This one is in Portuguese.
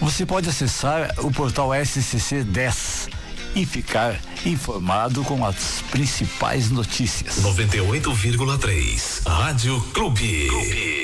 Você pode acessar o portal SCC 10 e ficar informado com as principais notícias. 98,3 Rádio Clube.